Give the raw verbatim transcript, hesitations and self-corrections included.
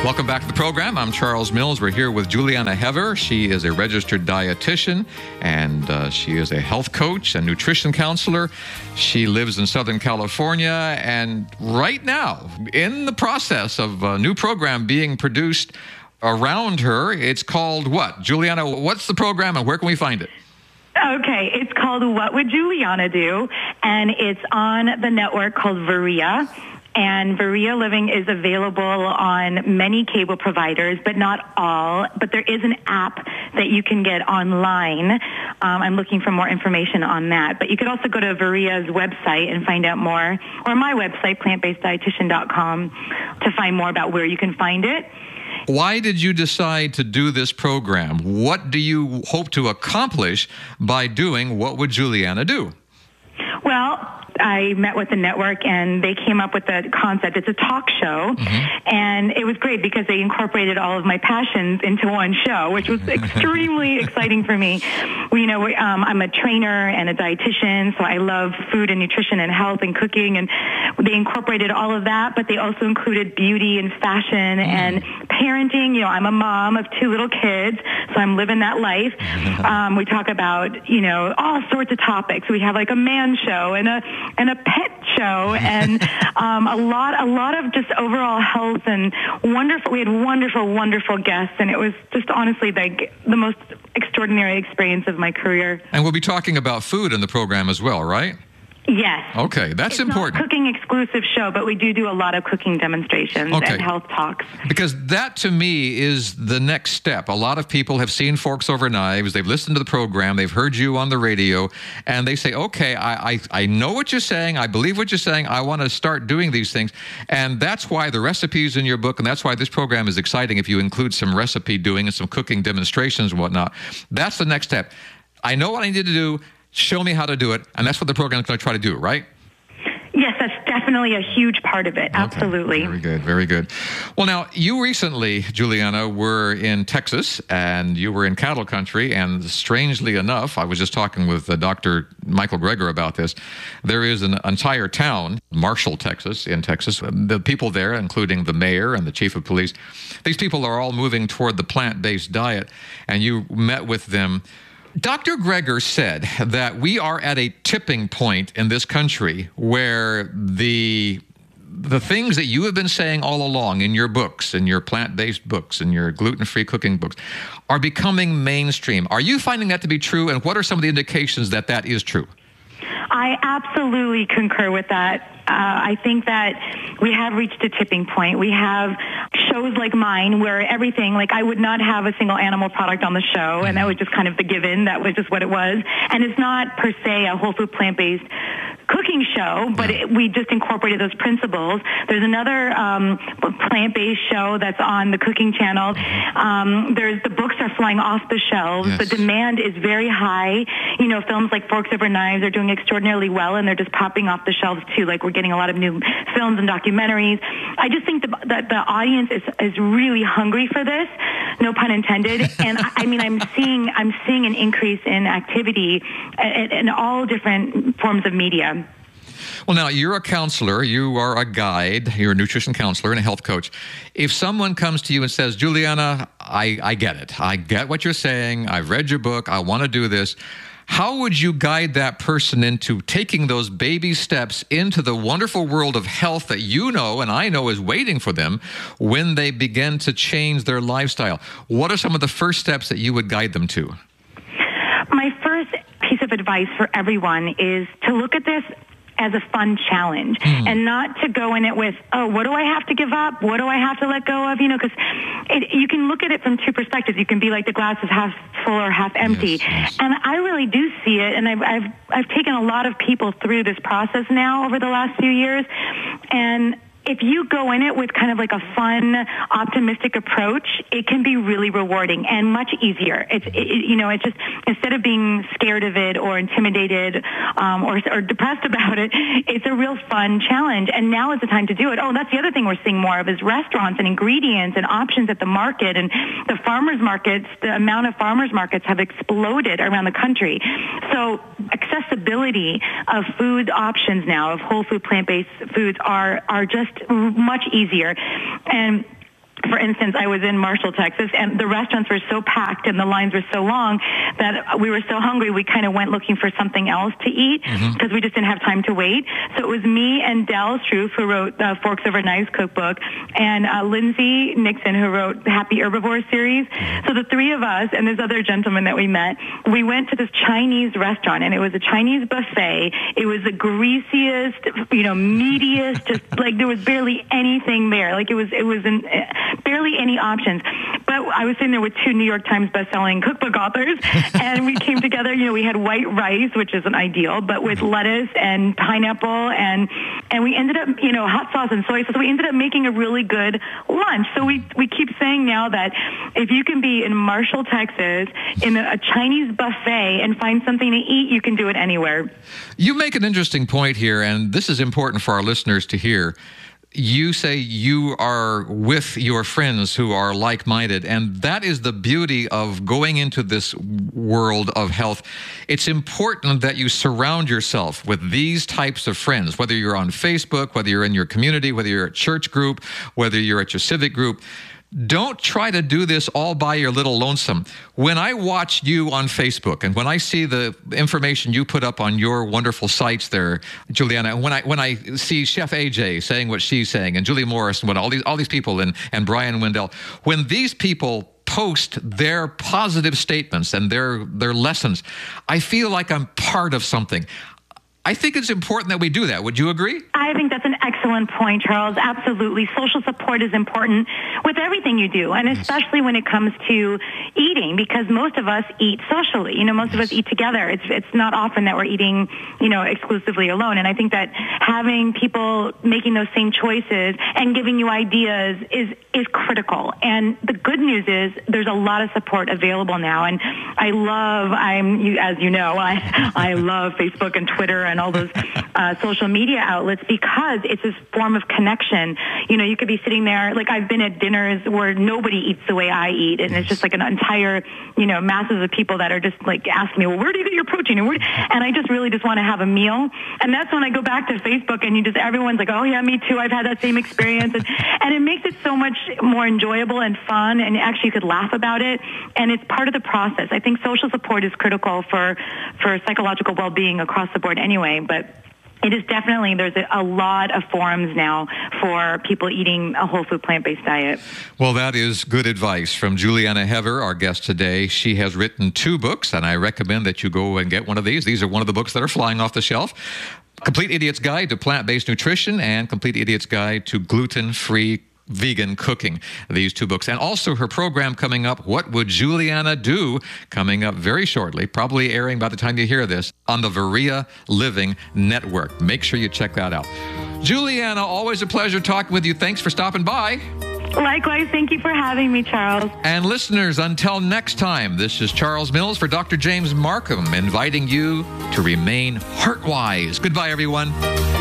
Welcome back to the program. I'm Charles Mills. We're here with Juliana Hever. She is a registered dietitian, and uh, she is a health coach and nutrition counselor. She lives in Southern California, and right now, in the process of a new program being produced around her. It's called what? Juliana, what's the program, and where can we find it? Okay, it's called What Would Juliana Do? And it's on the network called Varia. And Varia Living is available on many cable providers, but not all. But there is an app that you can get online. Um, I'm looking for more information on that. But you could also go to Varia's website and find out more, or my website, plant based dietitian dot com, to find more about where you can find it. Why did you decide to do this program? What do you hope to accomplish by doing What Would Juliana Do? Well, I met with the network, and they came up with the concept. It's a talk show, mm-hmm. and it was great because they incorporated all of my passions into one show, which was extremely exciting for me. Well, you know, um, I'm a trainer and a dietitian, so I love food and nutrition and health and cooking, and they incorporated all of that, but they also included beauty and fashion mm. and parenting. You know, I'm a mom of two little kids, so I'm living that life. Um, we talk about, you know, all sorts of topics. We have like a man show and a and a pet show, and um, a lot, a lot of just overall health and wonderful. We had wonderful, wonderful guests, and it was just honestly like the most extraordinary experience of my career. And we'll be talking about food in the program as well, right? Yes. Okay, that's it's important. Not a cooking exclusive show, but we do do a lot of cooking demonstrations okay. and health talks. Because that, to me, is the next step. A lot of people have seen Forks Over Knives. They've listened to the program. They've heard you on the radio. And they say, okay, I, I, I know what you're saying. I believe what you're saying. I want to start doing these things. And that's why the recipes in your book, and that's why this program is exciting if you include some recipe doing and some cooking demonstrations and whatnot. That's the next step. I know what I need to do. Show me how to do it, and that's what the program is going to try to do, right? Yes, that's definitely a huge part of it. Okay. Absolutely. Very good, very good. Well, now, you recently, Juliana, were in Texas, and you were in cattle country, and strangely enough, I was just talking with uh, Doctor Michael Greger about this. There is an entire town, Marshall, Texas, in Texas. The people there, including the mayor and the chief of police, these people are all moving toward the plant-based diet, and you met with them. Doctor Greger said that we are at a tipping point in this country where the the things that you have been saying all along in your books, in your plant-based books, in your gluten-free cooking books, are becoming mainstream. Are you finding that to be true, and what are some of the indications that that is true? I absolutely concur with that. Uh, I think that we have reached a tipping point. We have shows like mine where everything, like I would not have a single animal product on the show, and that was just kind of the given. That was just what it was. And it's not per se a whole food plant-based cooking show, but it, we just incorporated those principles. There's another um, plant-based show that's on the cooking channel. Um, there's the books are flying off the shelves. Yes. The demand is very high. You know, films like Forks Over Knives are doing extraordinarily well, and they're just popping off the shelves too. Like we're getting a lot of new films and documentaries. I just think the, that the audience is is really hungry for this. No pun intended. And I, I mean, I'm seeing I'm seeing an increase in activity in, in all different forms of media. Well, now, you're a counselor, you are a guide, you're a nutrition counselor and a health coach. If someone comes to you and says, Juliana, I, I get it. I get what you're saying. I've read your book. I want to do this. How would you guide that person into taking those baby steps into the wonderful world of health that you know and I know is waiting for them when they begin to change their lifestyle? What are some of the first steps that you would guide them to? My first piece of advice for everyone is to look at this as a fun challenge mm. and not to go in it with, oh, what do I have to give up? What do I have to let go of? You know, because you can look at it from two perspectives. You can be like the glass is half full or half empty. Yes, yes. And I really do see it. And I've, I've, I've taken a lot of people through this process now over the last few years. And if you go in it with kind of like a fun, optimistic approach, it can be really rewarding and much easier. It's, it, you know, it's just, instead of being scared of it or intimidated um, or, or depressed about it, it's a real fun challenge. And now is the time to do it. Oh, that's the other thing we're seeing more of is restaurants and ingredients and options at the market. And the farmers markets, the amount of farmers markets have exploded around the country. So accessibility of food options now, of whole food plant-based foods are, are just much easier. And for instance, I was in Marshall, Texas, and the restaurants were so packed and the lines were so long that we were so hungry we kind of went looking for something else to eat because mm-hmm. we just didn't have time to wait. So it was me and Del Struve, who wrote the Forks Over Knives cookbook, and uh, Lindsay Nixon, who wrote the Happy Herbivore series. So the three of us and this other gentleman that we met, we went to this Chinese restaurant, and it was a Chinese buffet. It was the greasiest, you know, meatiest, just like there was barely anything there. Like it was, it was an, barely any options. But I was sitting there with two New York Times best-selling cookbook authors, and we came together. You know, we had white rice, which isn't ideal, but with lettuce and pineapple, and and we ended up, you know, hot sauce and soy sauce. So we ended up making a really good lunch. So we we keep saying now that if you can be in Marshall, Texas, in a, a Chinese buffet and find something to eat, you can do it anywhere. You make an interesting point here, and this is important for our listeners to hear. You say you are with your friends who are like-minded, and that is the beauty of going into this world of health. It's important that you surround yourself with these types of friends, whether you're on Facebook, whether you're in your community, whether you're at church group, whether you're at your civic group. Don't try to do this all by your little lonesome. When I watch you on Facebook and when I see the information you put up on your wonderful sites there, Juliana, when I when I see Chef A J saying what she's saying, and Julie Morris and what all these all these people and, and Brian Wendell, when these people post their positive statements and their their lessons, I feel like I'm part of something. I think it's important that we do that. Would you agree? I think that's an excellent point, Charles. Absolutely. Social support is important with everything you do, and especially when it comes to eating, because most of us eat socially. You know, most yes. of us eat together. It's it's not often that we're eating, you know, exclusively alone. And I think that having people making those same choices and giving you ideas is is critical. And the good news is there's a lot of support available now. And I love, I'm you, as you know, I I love Facebook and Twitter and all those uh, social media outlets because it's this form of connection. You know, you could be sitting there, like I've been at dinners where nobody eats the way I eat, and it's just like an entire, you know, masses of people that are just like asking me, well, where do you get your protein? And, where and I just really just want to have a meal. And that's when I go back to Facebook and you just, everyone's like, oh yeah, me too. I've had that same experience. And, and it makes it so much more enjoyable and fun, and actually you could laugh about it. And it's part of the process. I think social support is critical for, for psychological well-being across the board anyway. But it is definitely, there's a, a lot of forums now for people eating a whole food plant-based diet. Well, that is good advice from Juliana Hever, our guest today. She has written two books, and I recommend that you go and get one of these. These are one of the books that are flying off the shelf. Complete Idiot's Guide to Plant-Based Nutrition and Complete Idiot's Guide to Gluten-Free Vegan Cooking, these two books. And also her program coming up, What Would Juliana Do?, coming up very shortly, probably airing by the time you hear this, on the Varia Living Network. Make sure you check that out. Juliana, always a pleasure talking with you. Thanks for stopping by. Likewise, thank you for having me, Charles. And listeners, until next time, this is Charles Mills for Doctor James Markham, inviting you to remain heart-wise. Goodbye, everyone.